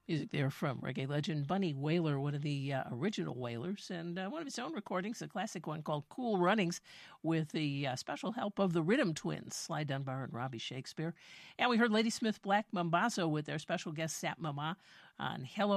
Music there from reggae legend Bunny Wailer, one of the original Wailers, and one of his own recordings, a classic one called Cool Runnings, with the special help of the Rhythm Twins, Sly Dunbar and Robbie Shakespeare. And we heard Ladysmith Black Mambazo with their special guest Sap Mama on Hello